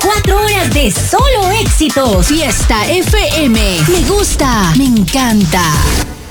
4 horas de solo éxitos. Fiesta FM. Me gusta, me encanta.